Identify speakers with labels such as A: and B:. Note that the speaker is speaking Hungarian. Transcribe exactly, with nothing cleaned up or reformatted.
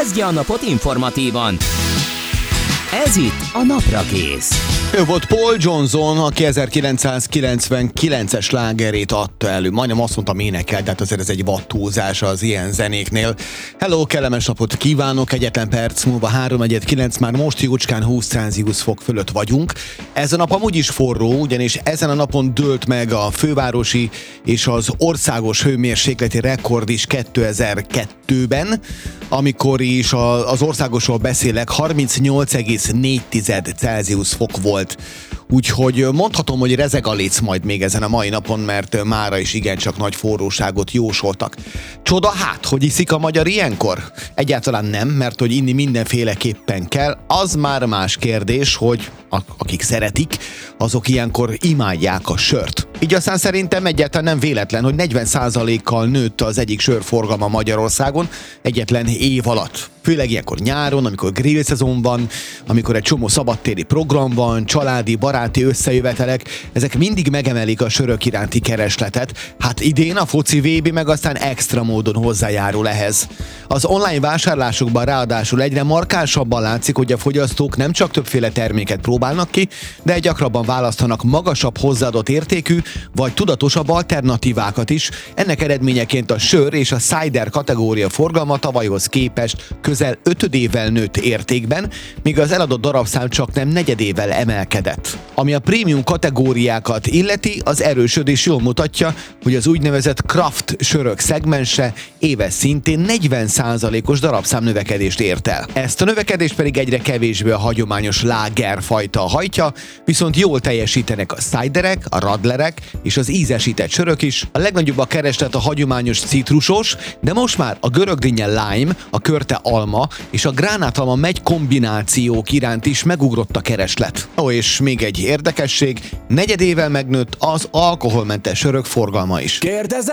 A: Kezdje a napot informatívan. Ez itt a Naprakész.
B: Ő volt Paul Johnson, aki ezerkilencszázkilencvenkilences slágerét adta elő. Majdnem azt mondtam énekel, de hát azért ez egy vattúzás az ilyen zenéknél. Hello, kellemes napot kívánok, egyetlen perc múlva három negyven kilenc, már most jócskán húsz Celsius fok fölött vagyunk. Ez a nap amúgy is forró, ugyanis ezen a napon dőlt meg a fővárosi és az országos hőmérsékleti rekord is kétezer-kettőben, amikor is az országosról beszélek, harmincnyolc egész négy Celsius fok volt. Úgyhogy mondhatom, hogy rezeg a léc majd még ezen a mai napon, mert mára is igencsak nagy forróságot jósoltak. Csoda hát, hogy iszik a magyar ilyenkor? Egyáltalán nem, mert hogy inni mindenféleképpen kell. Az már más kérdés, hogy akik szeretik, azok ilyenkor imádják a sört. Így aztán szerintem egyáltalán nem véletlen, hogy negyven százalékkal nőtt az egyik sörforgalma Magyarországon egyetlen év alatt. Főleg ilyenkor nyáron, amikor grill szezon van, amikor egy csomó szabadtéri program van, családi, baráti összejövetelek, ezek mindig megemelik a sörök iránti keresletet. Hát idén a foci vé bé meg aztán extra módon hozzájárul ehhez. Az online vásárlásokban ráadásul egyre markánsabban látszik, hogy a fogyasztók nem csak többféle terméket próbálnak ki, de gyakrabban választanak magasabb hozzáadott értékű, vagy tudatosabb alternatívákat is. Ennek eredményeként a sör és a cider kategória forgalma tavalyhoz képest közel ötödével nőtt értékben, míg az eladott darabszám csak nem negyedével emelkedett. Ami a prémium kategóriákat illeti, az erősödés jól mutatja, hogy az úgynevezett craft sörök szegmense éves szintén negyven százalékos darabszám növekedést ért el. Ezt a növekedést pedig egyre kevésbé a hagyományos láger fajta hajtja, viszont jól teljesítenek a ciderek, a radlerek és az ízesített sörök is. A legnagyobb a kereslet a hagyományos citrusos, de most már a görögdinnye lime, a körte alma és a gránátalma megy kombinációk iránt is megugrott a kereslet. Ó, és még egy érdekesség, negyedével megnőtt az alkoholmentes sörök forgalma is.
C: Kérdezem!